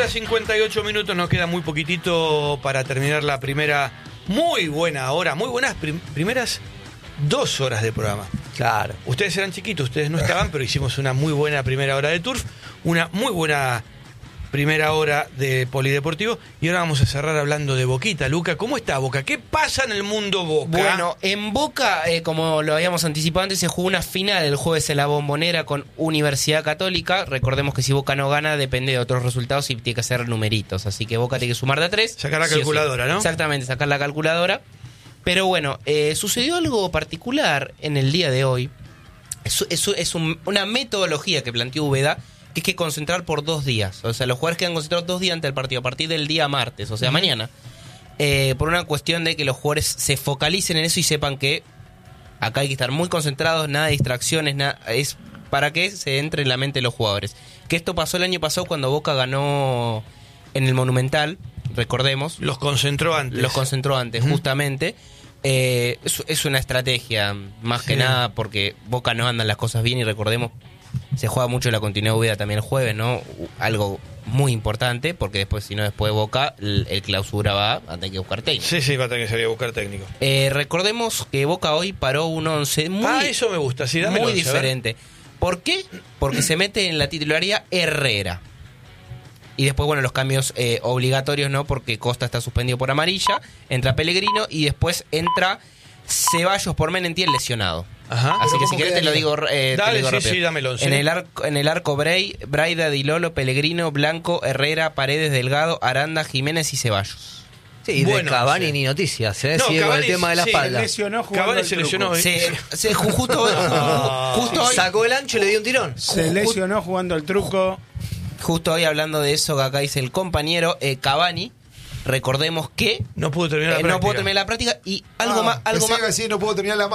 horas 58 minutos, nos queda muy poquitito para terminar la primera muy buena hora, muy buenas primeras 2 horas de programa. Claro. Ustedes eran chiquitos, ustedes no estaban, pero hicimos una muy buena primera hora de Turf, una muy buena primera hora de Polideportivo, y ahora vamos a cerrar hablando de Boquita. Luca, ¿cómo está Boca? ¿Qué pasa en el mundo Boca? Bueno, en Boca, como lo habíamos anticipado antes, se jugó una final el jueves en la Bombonera con Universidad Católica. Recordemos que si Boca no gana, depende de otros resultados y tiene que hacer numeritos. Así que Boca tiene que sumar de a 3. Sacar la calculadora, ¿no? Exactamente, sacar la calculadora. Pero bueno, sucedió algo particular en el día de hoy. Es una metodología que planteó Úbeda, que es que concentrar por 2 días. O sea, los jugadores quedan concentrados 2 días ante el partido, a partir del día martes, o sea, mañana. Por una cuestión de que los jugadores se focalicen en eso y sepan que acá hay que estar muy concentrados, nada de distracciones, es para que se entre en la mente de los jugadores. Que esto pasó el año pasado cuando Boca ganó en el Monumental, recordemos. Los concentró antes. Justamente. Es una estrategia, más que nada, porque Boca no andan las cosas bien y recordemos, se juega mucho la continuidad de Úbeda también el jueves, ¿no? Algo muy importante, porque después de Boca, el clausura va a tener que buscar técnico. Sí, va a tener que salir a buscar técnico. Recordemos que Boca hoy paró un 11 eso me gusta, sí, dámelo, muy diferente. ¿Por qué? Porque se mete en la titularidad Herrera. Y después, bueno, los cambios obligatorios, ¿no? Porque Costa está suspendido por amarilla, entra Pellegrino y después entra Ceballos por Menentiel lesionado. Ajá. Así que si querés te lo digo, dale, rápido. sí, dame el 11. En el arco Braida, Di Lolo, Pellegrino, Blanco, Herrera, Paredes, Delgado, Aranda, Jiménez y Ceballos. Sí, de Cavani ni noticias, ¿eh? No, Sigue con Cavani, el tema de la espalda. Cavani se lesionó. Justo hoy. Sacó el ancho y le dio un tirón. Se lesionó jugando al truco. Justo hoy hablando de eso que acá dice el compañero, Cavani, recordemos que no pudo terminar la práctica. y algo más. Sí, no puedo terminar la